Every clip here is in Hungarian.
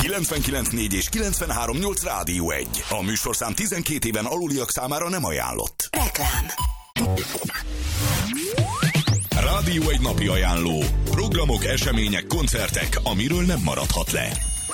99.4 és 93.8 Rádió 1. A műsorszám 12 éven aluliak számára nem ajánlott. Reklám. Rádió 1 napi ajánló. Programok, események, koncertek, amiről nem maradhat le.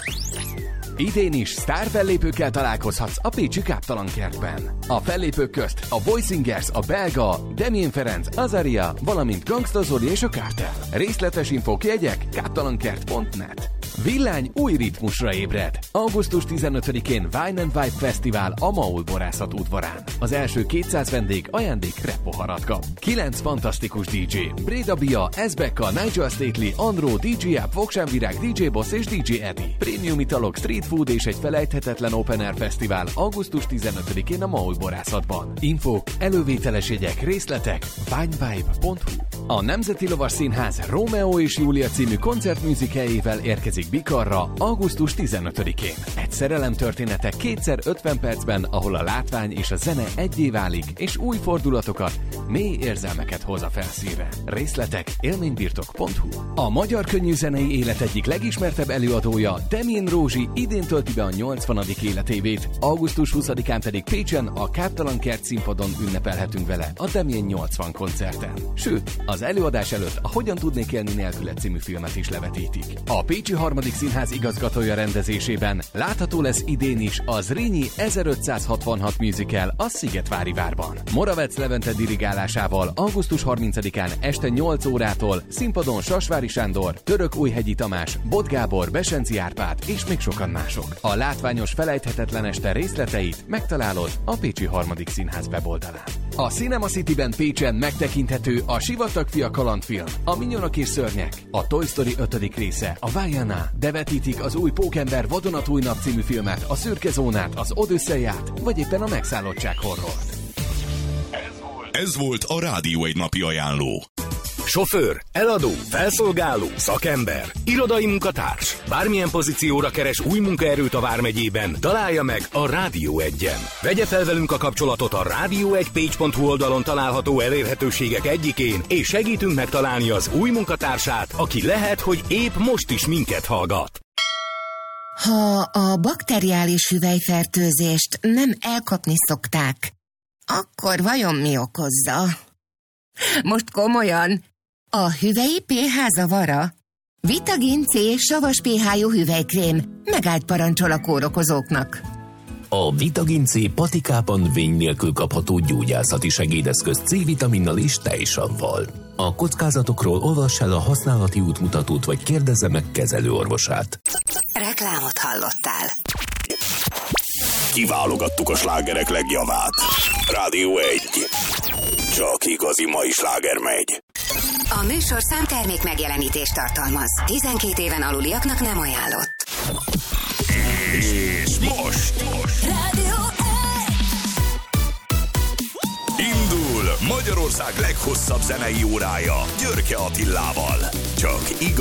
Idén is sztárfellépőkkel találkozhatsz a pécsi Káptalankertben. A fellépők közt a Boysingers, a belga, Damien Ferenc, Azaria, valamint Gangsta Zoli és a Cartel. Részletes infók, jegyek káptalankert.net. Villány új ritmusra ébred. Augusztus 15-én Wine and Vibe Fesztivál a Maul Borászat udvarán. Az első 200 vendég ajándék reppoharat kap. 9 fantasztikus DJ. Breda Bia, Ezbekka, Nigel Stately, Andro, DJ App, Voksenvirág, DJ Boss és DJ Eddie. Prémium italok, street food és egy felejthetetlen open air fesztivál augusztus 15-én a Maul Borászatban. Infók, elővételes jegyek, részletek winevibe.hu. A Nemzeti Lovas Színház Rómeó és Júlia című koncertműzikeljével érkezik Bikarra augusztus 15-én. Egy szerelem története 2x50 percben, ahol a látvány és a zene egyé válik, és új fordulatokat, mély érzelmeket hoz a felszínre. Részletek élménybirtok.hu. A magyar könnyűzenei élet egyik legismertebb előadója, Demjén Rózsi idén tölti be a 80. életévét, augusztus 20-án pedig Pécsen a Káptalankert színpadon ünnepelhetünk vele a Demjén 80 koncerten. Sőt, az előadás előtt a Hogyan tudnék élni nélküle című filmet is levetítik. A Pécsi Harmadik Színház igazgatója rendezésében látható lesz idén is az Zrínyi 1566 musical a Szigetvári várban. Moravec Levente dirigálásával augusztus 30-án este 8 órától színpadon Sasvári Sándor, Törökújhegyi Tamás, Bot Gábor, Besenci Árpád és még sokan mások. A látványos felejthetetlen este részleteit megtalálod a Pécsi Harmadik Színház weboldalán. A Cinema Cityben Pécsen megtekinthető a Sivatagfia kalandfilm, a Minyonok és Szörnyek, a Toy Story 5. része, a Vaiana, de vetítik az új Pókember Vadonatúj nap című filmet, a Szürke zónát, az Odüsszeiát, vagy éppen a Megszállottság horrort. Ez volt a Rádió 1 napi ajánló. Sofőr, eladó, felszolgáló, szakember, irodai munkatárs. Bármilyen pozícióra keres új munkaerőt a Vármegyében, találja meg a Rádió 1-en. Vegye fel velünk a kapcsolatot a radio1page.hu oldalon található elérhetőségek egyikén, és segítünk megtalálni az új munkatársát, aki lehet, hogy épp most is minket hallgat. Ha a bakteriális hüvelyfertőzést nem elkapni szokták, akkor vajon mi okozza? Most komolyan, a hüvelyi pH zavara? Vitagin C savas pH-jú hüvelykrém megállt parancsol a kórokozóknak. A Vitagin C patikában vény nélkül kapható gyógyászati segédeszköz C-vitaminnal és tejsavval. A kockázatokról olvass el a használati útmutatót, vagy kérdezze meg kezelőorvosát. Reklámot hallottál. Kiválogattuk a slágerek legjavát. Rádió 1. Csak igazi mai sláger megy. A műsorszám termék megjelenítést tartalmaz. 12 éven aluliaknak nem ajánlott. És most Rádió 1. indul Magyarország leghosszabb zenei órája Györke Attilával. Csak igazi